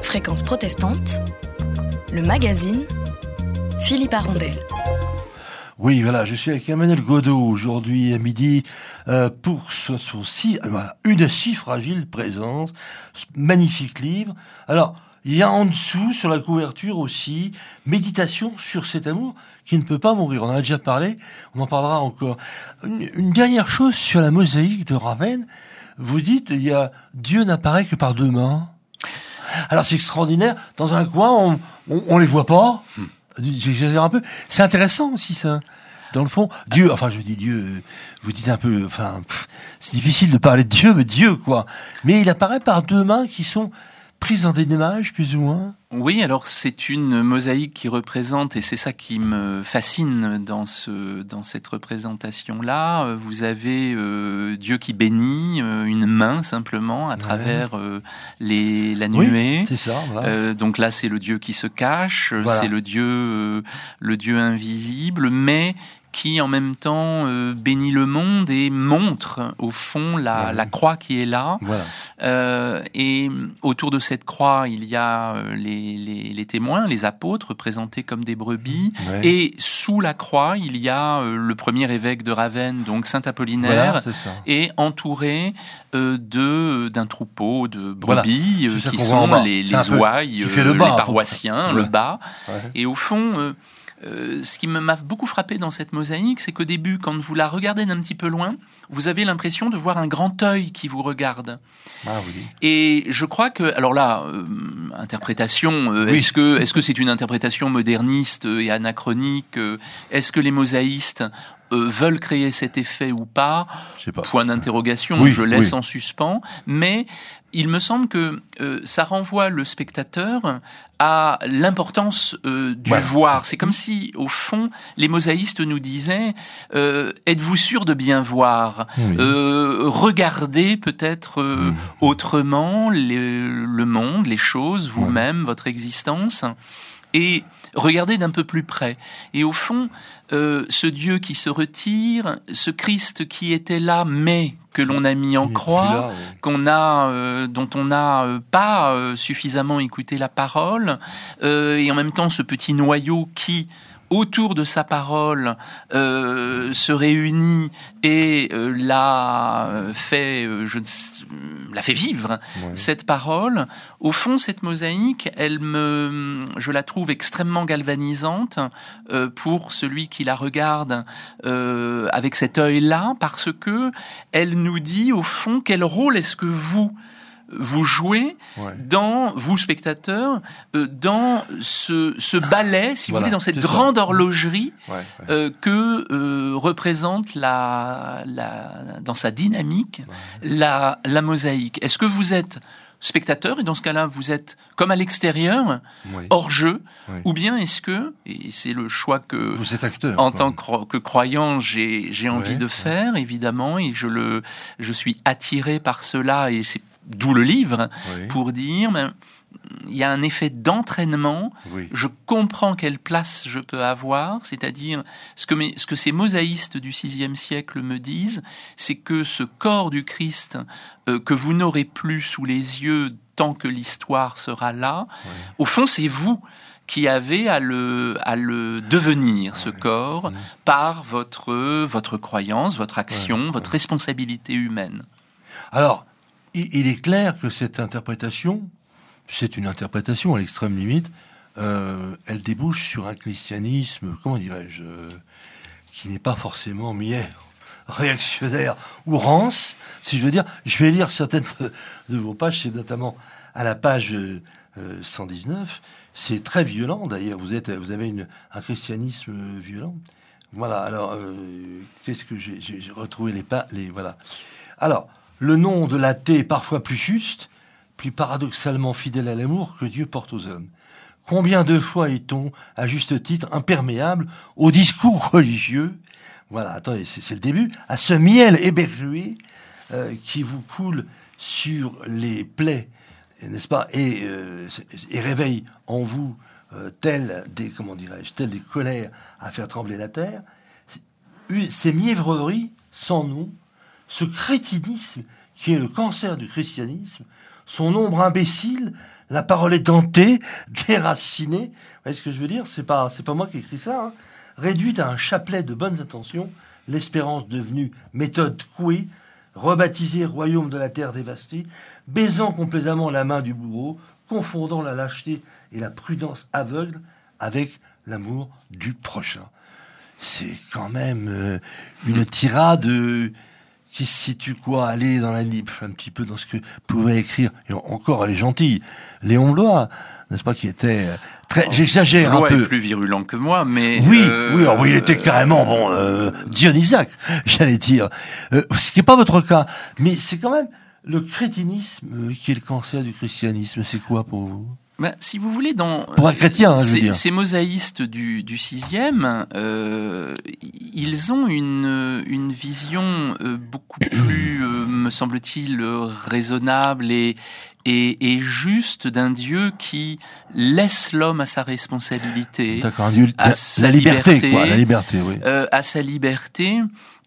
Fréquence protestante, le magazine Philippe Arondel. Oui, voilà, je suis avec Emmanuel Godeau aujourd'hui à midi pour une si fragile présence, magnifique livre. Alors, il y a en dessous, sur la couverture aussi, méditation sur cet amour qui ne peut pas mourir. On en a déjà parlé, on en parlera encore. Une dernière chose sur la mosaïque de Ravenne. Vous dites, Dieu n'apparaît que par deux mains. Alors c'est extraordinaire. Dans un coin, on les voit pas. J'exagère un peu. C'est intéressant aussi ça. Dans le fond, Dieu. Enfin, je dis Dieu. Vous dites un peu. Enfin, c'est difficile de parler de Dieu, mais Dieu quoi. Mais il apparaît par deux mains qui sont prises dans des images plus ou moins. Oui, alors c'est une mosaïque qui représente, et c'est ça qui me fascine dans cette représentation-là. Vous avez Dieu qui bénit, une main simplement à travers la nuée. Oui, c'est ça. Voilà. Donc là, c'est le Dieu qui se cache, voilà. C'est le Dieu invisible, mais qui en même temps bénit le monde et montre au fond la croix qui est là. Voilà. Et autour de cette croix, il y a les témoins, les apôtres, représentés comme des brebis. Ouais. Et sous la croix, il y a le premier évêque de Ravenne, donc saint Apollinaire, et entouré d'un troupeau de brebis qui sont les ouailles, les paroissiens, le bas. Ouais. Et au fond... ce qui m'a beaucoup frappé dans cette mosaïque, c'est qu'au début, quand vous la regardez d'un petit peu loin, vous avez l'impression de voir un grand œil qui vous regarde. Ah oui. Et je crois que, alors là, interprétation, oui. est-ce que c'est une interprétation moderniste et anachronique? Est-ce que les mosaïstes veulent créer cet effet ou pas? Je sais pas. Point d'interrogation, oui, je laisse en suspens. Mais il me semble que ça renvoie le spectateur à l'importance du voir. C'est comme si, au fond, les mosaïstes nous disaient êtes-vous sûr de bien voir? Regardez peut-être autrement le monde, les choses, vous-même, votre existence, et regardez d'un peu plus près. Et au fond, ce Dieu qui se retire, ce Christ qui était là, mais que l'on a mis en croix, dont on n'a pas suffisamment écouté la parole, et en même temps ce petit noyau qui, autour de sa parole, se réunit et la fait vivre, cette parole. Au fond, cette mosaïque, je la trouve extrêmement galvanisante pour celui qui la regarde avec cet œil-là, parce que elle nous dit, au fond, quel rôle est-ce que vous jouez dans, vous spectateurs, dans ce ballet, si vous voulez, dans cette grande horlogerie que représente dans sa dynamique la mosaïque. Est-ce que vous êtes spectateur, et dans ce cas-là, vous êtes comme à l'extérieur, hors jeu, ou bien est-ce que, et c'est le choix que, vous êtes acteur, en tant que croyant, j'ai envie de faire, évidemment, et je suis attiré par cela, et c'est d'où le livre, pour dire, il y a un effet d'entraînement, je comprends quelle place je peux avoir, c'est-à-dire ce que ces mosaïstes du VIe siècle me disent, c'est que ce corps du Christ que vous n'aurez plus sous les yeux tant que l'histoire sera là, au fond c'est vous qui avez à le devenir, ce corps, par votre croyance, votre action, votre responsabilité humaine. Alors, il est clair que cette interprétation, c'est une interprétation à l'extrême limite, elle débouche sur un christianisme, comment dirais-je, qui n'est pas forcément réactionnaire ou rance, si je veux dire. Je vais lire certaines de vos pages, c'est notamment à la page 119, c'est très violent d'ailleurs, vous avez un christianisme violent. Voilà, alors, qu'est-ce que j'ai retrouvé voilà. Alors, le nom de l'athée est parfois plus juste, plus paradoxalement fidèle à l'amour que Dieu porte aux hommes. Combien de fois est-on, à juste titre, imperméable au discours religieux? Voilà, attendez, c'est le début. À ce miel éberlué qui vous coule sur les plaies, n'est-ce pas, et réveille en vous telles des colères à faire trembler la terre. Ces mièvreries sans nom, ce crétinisme qui est le cancer du christianisme, son ombre imbécile la parole est dentée, déracinée. Vous voyez ce que je veux dire? C'est pas moi qui écris ça. Hein. Réduite à un chapelet de bonnes intentions, l'espérance devenue méthode couée, rebaptisée royaume de la terre dévastée, baisant complaisamment la main du bourreau, confondant la lâcheté et la prudence aveugle avec l'amour du prochain. C'est quand même une tirade qui se situe quoi? Aller dans la libre, un petit peu dans ce que pouvait écrire, et encore elle est gentille, Léon Bloy, n'est-ce pas, qui était très, j'exagère un peu. Bloy est plus virulent que moi, mais oui, il était carrément Dionysaque, j'allais dire. Ce qui n'est pas votre cas, mais c'est quand même le crétinisme qui est le cancer du christianisme. C'est quoi pour vous? Ben, si vous voulez, pour un chrétien, je veux dire. Ces mosaïstes du 6e, ils ont une vision beaucoup plus, me semble-t-il, raisonnable et juste d'un Dieu qui laisse l'homme à sa responsabilité. D'accord, un Dieu, la liberté, quoi, la liberté, oui. À sa liberté.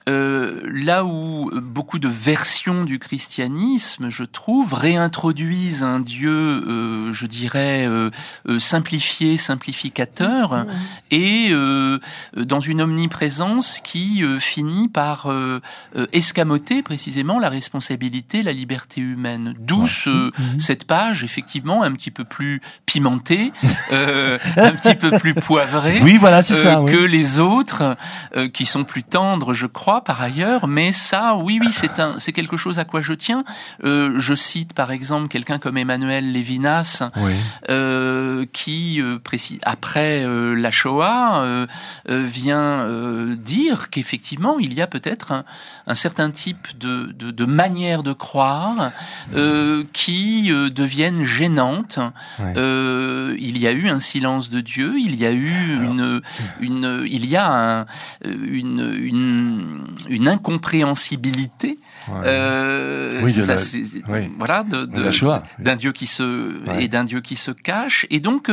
Là où beaucoup de versions du christianisme, je trouve, réintroduisent un Dieu, je dirais, simplifié, simplificateur, et dans une omniprésence qui finit par escamoter précisément la responsabilité, la liberté humaine. D'où cette page, effectivement, un petit peu plus pimentée, un petit peu plus poivrée, oui, voilà, c'est ça, que les autres, qui sont plus tendres, je crois, par ailleurs, mais ça, oui, c'est quelque chose à quoi je tiens. Je cite par exemple quelqu'un comme Emmanuel Levinas, qui après la Shoah vient dire qu'effectivement il y a peut-être un certain type de manière de croire qui deviennent gênantes. Il y a eu un silence de Dieu, il y a eu une incompréhensibilité, voilà, de la Shoah, d'un Dieu qui et d'un Dieu qui se cache, et donc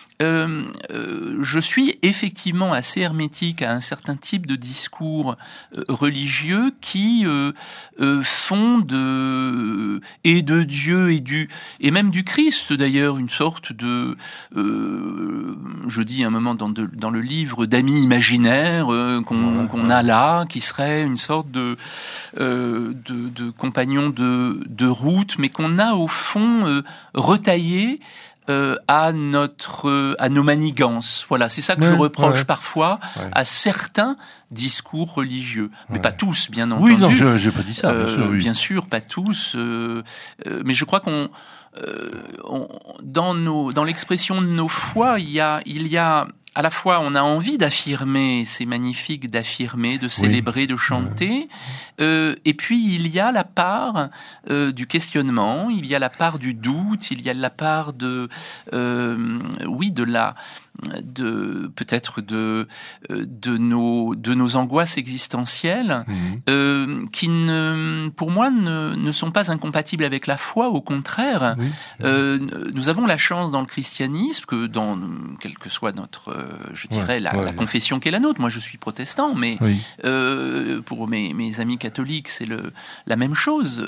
je suis effectivement assez hermétique à un certain type de discours religieux qui font de Dieu et même du Christ d'ailleurs une sorte de je dis un moment dans le livre d'amis imaginaires qu'on a là, qui serait une sorte de compagnon de route, mais qu'on a au fond retaillé à nos manigances. Voilà, c'est ça que je reproche parfois à certains discours religieux, mais pas tous, bien entendu. Oui, non, j'ai pas dit ça. Bien sûr, pas tous. Mais je crois dans l'expression de nos foi, il y a à la fois, on a envie d'affirmer, c'est magnifique d'affirmer, de célébrer, de chanter, et puis il y a la part du questionnement, il y a la part du doute, il y a la part peut-être de nos angoisses existentielles, qui pour moi ne sont pas incompatibles avec la foi, au contraire. Nous avons la chance dans le christianisme que quelle que soit notre la confession qu'est la nôtre, moi je suis protestant, mais pour mes amis catholiques c'est la même chose,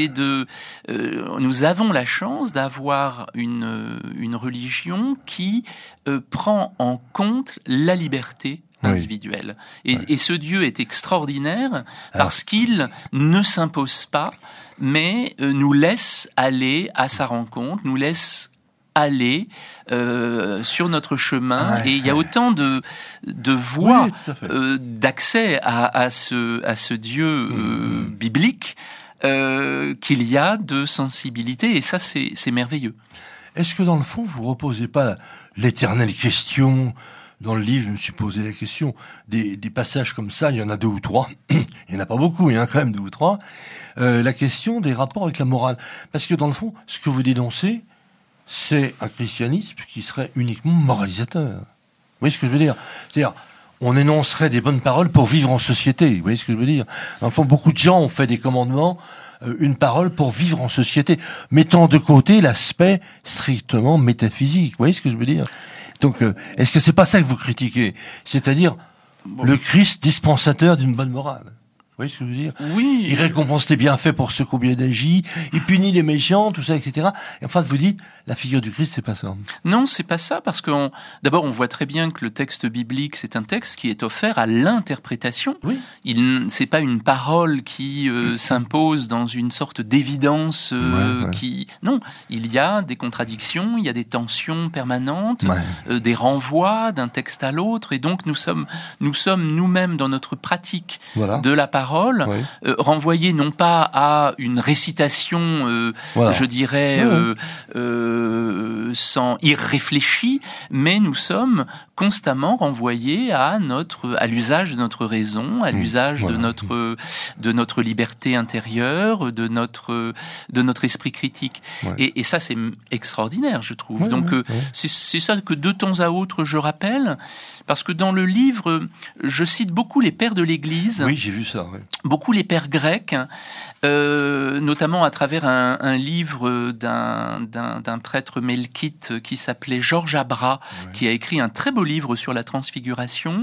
nous avons la chance d'avoir une religion qui prend en compte la liberté individuelle. Et ce Dieu est extraordinaire parce qu'il ne s'impose pas, mais nous laisse aller à sa rencontre, nous laisse aller sur notre chemin, et il y a autant de voies d'accès à ce Dieu biblique qu'il y a de sensibilité, et ça c'est merveilleux. Est-ce que dans le fond vous reposez pas l'éternelle question? Dans le livre, je me suis posé la question, des passages comme ça, il y en a 2 ou 3, il y en a pas beaucoup, il y en a quand même 2 ou 3, la question des rapports avec la morale. Parce que dans le fond, ce que vous dénoncez, c'est un christianisme qui serait uniquement moralisateur. Vous voyez ce que je veux dire? C'est-à-dire, on énoncerait des bonnes paroles pour vivre en société. Vous voyez ce que je veux dire? Enfin, beaucoup de gens ont fait des commandements, une parole pour vivre en société, mettant de côté l'aspect strictement métaphysique. Vous voyez ce que je veux dire? Donc, est-ce que c'est pas ça que vous critiquez? C'est-à-dire, le Christ dispensateur d'une bonne morale. Vous voyez ce que je veux dire? Oui. Il récompense les bienfaits pour ceux qui ont bien agi, il punit les méchants, tout ça, etc. Et enfin, vous dites, la figure du Christ, c'est pas ça. Non, c'est pas ça, parce que d'abord, on voit très bien que le texte biblique, c'est un texte qui est offert à l'interprétation. Oui. C'est pas une parole qui s'impose dans une sorte d'évidence qui... Non, il y a des contradictions, il y a des tensions permanentes, des renvois d'un texte à l'autre, et donc nous sommes nous-mêmes dans notre pratique de la parole, renvoyés non pas à une récitation, je dirais, sans irréfléchi, mais nous sommes constamment renvoyés à l'usage de notre raison, à l'usage de notre liberté intérieure, de notre esprit critique. Et ça, c'est extraordinaire, je trouve. Donc, c'est ça que de temps à autre je rappelle, parce que dans le livre, je cite beaucoup les pères de l'Église. Oui, j'ai vu ça. Oui. Beaucoup les pères grecs, notamment à travers un livre d'un prêtre melkite qui s'appelait Georges Abra, qui a écrit un très beau livre sur la transfiguration.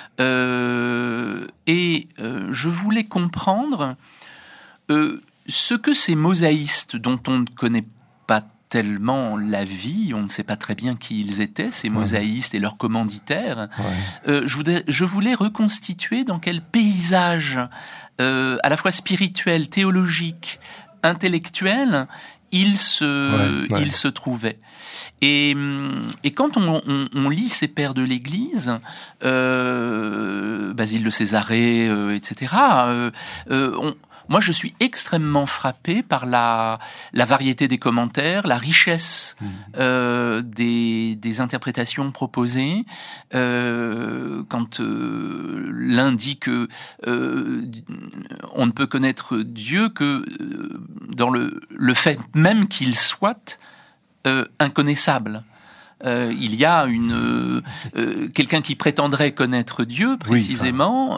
Et je voulais comprendre ce que ces mosaïstes, dont on ne connaît pas tellement la vie, on ne sait pas très bien qui ils étaient, ces mosaïstes et leurs commanditaires. Je voulais reconstituer dans quel paysage, à la fois spirituel, théologique, intellectuel, ils se trouvaient. Et quand on lit ces pères de l'Église, Basile de Césarée, etc., moi, je suis extrêmement frappé par la variété des commentaires, la richesse des interprétations proposées. Quand l'un dit que on ne peut connaître Dieu que dans le fait même qu'il soit inconnaissable. Il y a quelqu'un qui prétendrait connaître Dieu précisément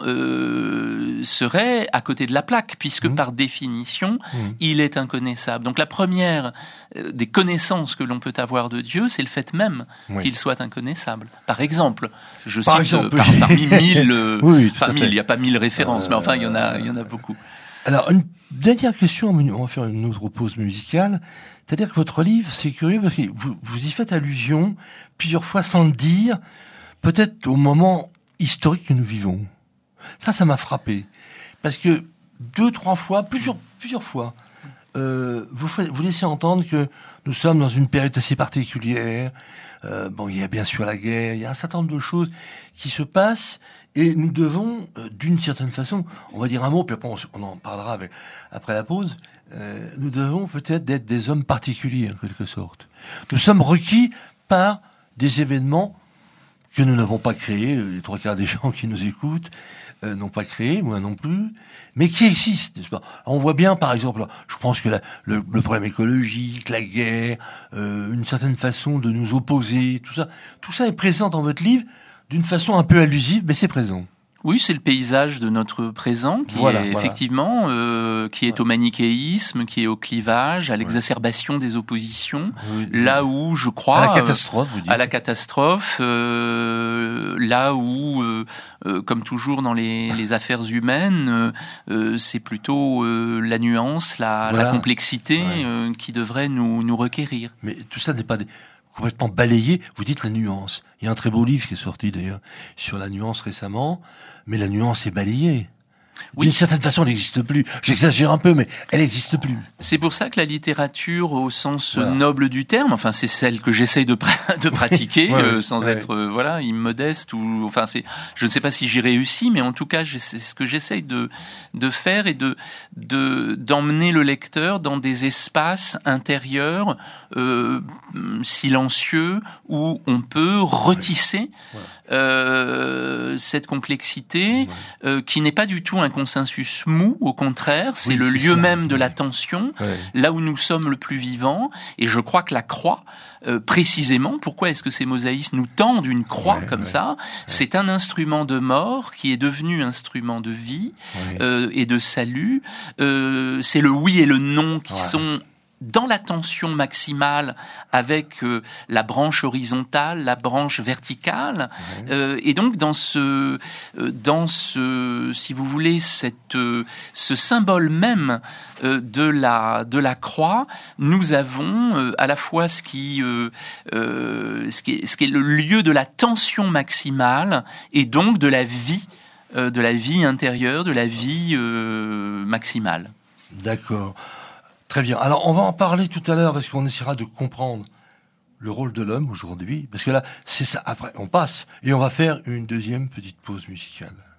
serait à côté de la plaque, puisque par définition il est inconnaissable. Donc la première des connaissances que l'on peut avoir de Dieu, c'est le fait même qu'il soit inconnaissable. Par exemple, je cite parmi 1000, il n'y a pas 1000 références, mais enfin il y en a beaucoup. Alors une dernière question, on va faire une autre pause musicale. C'est-à-dire que votre livre, c'est curieux parce que vous y faites allusion plusieurs fois sans le dire, peut-être au moment historique que nous vivons. Ça m'a frappé. Parce que 2-3 fois, plusieurs fois, vous laissez entendre que nous sommes dans une période assez particulière. Il y a bien sûr la guerre, il y a un certain nombre de choses qui se passent. Et nous devons, d'une certaine façon, on va dire un mot, puis après on en parlera après la pause, nous devons peut-être être des hommes particuliers, en quelque sorte. Nous sommes requis par des événements que nous n'avons pas créés, les 3/4 des gens qui nous écoutent n'ont pas créé, moi non plus, mais qui existent, n'est-ce pas ? On voit bien, par exemple, je pense que le problème écologique, la guerre, une certaine façon de nous opposer, tout ça est présent dans votre livre, d'une façon un peu allusive, mais c'est présent. Oui, c'est le paysage de notre présent qui est effectivement qui est au manichéisme, qui est au clivage, à l'exacerbation des oppositions, là où je crois à la catastrophe, vous dites. À la catastrophe, là où comme toujours dans les affaires humaines, c'est plutôt la nuance, la complexité qui devrait nous requérir. Mais tout ça n'est pas complètement balayé. Vous dites la nuance. Il y a un très beau livre qui est sorti d'ailleurs sur la nuance récemment, mais la nuance est balayée. D'une certaine façon, elle n'existe plus. J'exagère un peu, mais elle n'existe plus. C'est pour ça que la littérature, au sens noble du terme, enfin, c'est celle que j'essaye de pratiquer, sans être, immodeste ou, enfin, je ne sais pas si j'y réussis, mais en tout cas, c'est ce que j'essaye de faire et d'emmener le lecteur dans des espaces intérieurs, silencieux, où on peut retisser cette complexité qui n'est pas du tout un consensus mou, au contraire, c'est le lieu même de la tension, là où nous sommes le plus vivants, et je crois que la croix, précisément, pourquoi est-ce que ces mosaïstes nous tendent une croix comme ça ? C'est un instrument de mort qui est devenu instrument de vie et de salut, c'est le oui et le non qui sont dans la tension maximale avec la branche horizontale, la branche verticale, et donc dans ce, si vous voulez, ce symbole même de la croix, nous avons à la fois ce qui est le lieu de la tension maximale et donc de la vie intérieure, de la vie maximale. D'accord. Très bien. Alors, on va en parler tout à l'heure parce qu'on essaiera de comprendre le rôle de l'homme aujourd'hui. Parce que là, c'est ça. Après, on passe et on va faire une deuxième petite pause musicale.